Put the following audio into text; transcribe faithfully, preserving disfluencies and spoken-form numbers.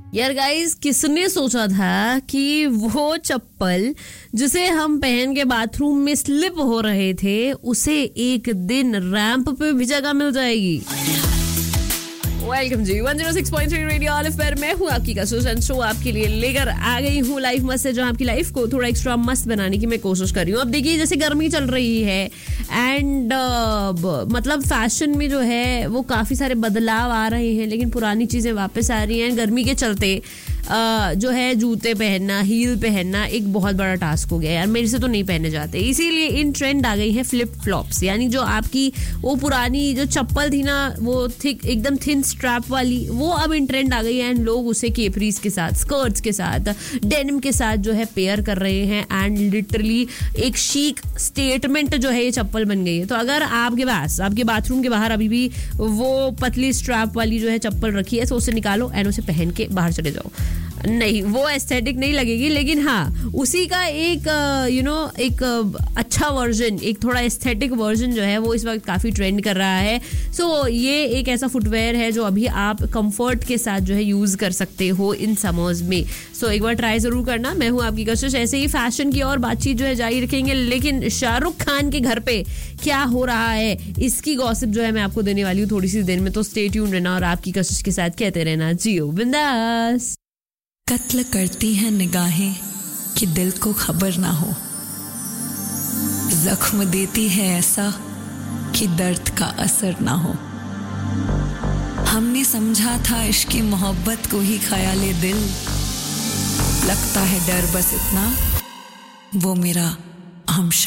यार गाइस, किसने सोचा था कि वो चप्पल जिसे हम पहन के बाथरूम में स्लिप हो रहे थे, उसे एक दिन रैंप पे भी जगह मिल जाएगी। वेलकम जी one zero six point three radio olive पर मैं हूँ आपकी कसुसन शो आपके लिए लेकर आ गई हूँ लाइफ मस्त से, जो आपकी लाइफ को थोड़ा एक्स्ट्रा मस्त बनाने की मैं कोशिश कर रही हूँ। अब देखिए, जैसे गर्मी चल रही है एंड uh, मतलब फैशन में जो है वो काफ़ी सारे बदलाव आ रहे हैं, लेकिन पुरानी चीज़ें वापस आ रही हैं। गर्मी के चलते Uh, जो है जूते पहनना, हील पहनना एक बहुत बड़ा टास्क हो गया यार, मेरे से तो नहीं पहने जाते। इसीलिए इन ट्रेंड आ गई है फ्लिप फ्लॉप्स, यानी जो आपकी वो पुरानी जो चप्पल थी ना, वो थिक एकदम थिन स्ट्रैप वाली, वो अब इन ट्रेंड आ गई है एंड लोग उसे केपरीज के साथ, स्कर्ट्स के साथ, डेनिम के साथ जो है पेयर कर रहे हैं एंड लिटरली एक शीक स्टेटमेंट जो है ये चप्पल बन गई है। तो अगर आपके पास आपके बाथरूम के बाहर अभी भी वो पतली स्ट्रैप वाली जो है चप्पल रखी है, तो उसे निकालो एंड उसे पहन के बाहर चले जाओ। नहीं, वो एस्थेटिक नहीं लगेगी, लेकिन हाँ उसी का एक यू नो एक अच्छा वर्जन, एक थोड़ा एस्थेटिक वर्जन जो है वो इस वक्त काफ़ी ट्रेंड कर रहा है। सो so, ये एक ऐसा फुटवेयर है जो अभी आप कंफर्ट के साथ जो है यूज़ कर सकते हो इन समर्स में। सो so, एक बार ट्राई ज़रूर करना। मैं हूँ आपकी कशिश। ऐसे ही फैशन की और बातचीत जो है जारी रखेंगे, लेकिन शाहरुख खान के घर पे क्या हो रहा है इसकी गॉसिप जो है मैं आपको देने वाली हूँ थोड़ी सी देर में। तो स्टे ट्यून्ड रहना और आपकी कशिश के साथ कहते रहना जियो बिंदास। कत्ल करती हैं निगाहें कि दिल को खबर ना हो, जख्म देती है ऐसा कि दर्द का असर ना हो। हमने समझा था इश्क की मोहब्बत को ही ख्याले दिल, लगता है डर बस इतना वो मेरा हमशा